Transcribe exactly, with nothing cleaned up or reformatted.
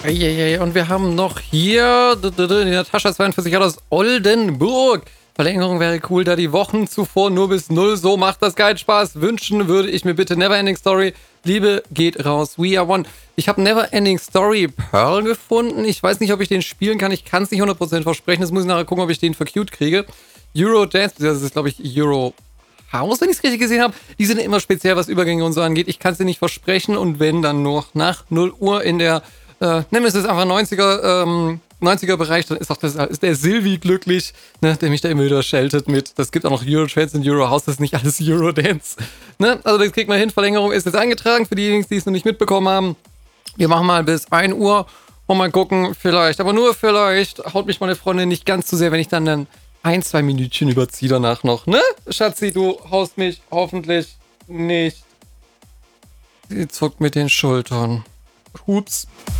Eieiei, und wir haben noch hier d- d- d- die Natascha zweiundvierzig Jahre aus Oldenburg. Verlängerung wäre cool, da die Wochen zuvor nur bis null. So macht das keinen Spaß. Wünschen würde ich mir bitte Neverending Story. Liebe geht raus. We are one. Ich habe Neverending Story Pearl gefunden. Ich weiß nicht, ob ich den spielen kann. Ich kann es nicht hundert Prozent versprechen. Das muss ich nachher gucken, ob ich den für cute kriege. Euro Dance, das ist glaube ich Euro House, wenn ich es richtig gesehen habe. Die sind immer speziell, was Übergänge und so angeht. Ich kann es dir nicht versprechen. Und wenn, dann nur nach null Uhr in der Äh, nennen wir es jetzt einfach neunziger, ähm, neunziger Bereich, dann ist auch das, ist der Silvi glücklich, ne, der mich da immer wieder scheltet mit, das gibt auch noch Euro Trance und Euro House, das ist nicht alles Euro Dance. Ne? Also das kriegt man hin, Verlängerung ist jetzt eingetragen, für diejenigen, die es noch nicht mitbekommen haben. Wir machen mal bis ein Uhr und mal gucken, vielleicht, aber nur vielleicht, haut mich meine Freundin nicht ganz zu sehr, wenn ich dann, dann ein, zwei Minütchen überziehe danach noch, ne? Schatzi, du haust mich hoffentlich nicht. Sie zuckt mit den Schultern. Hups.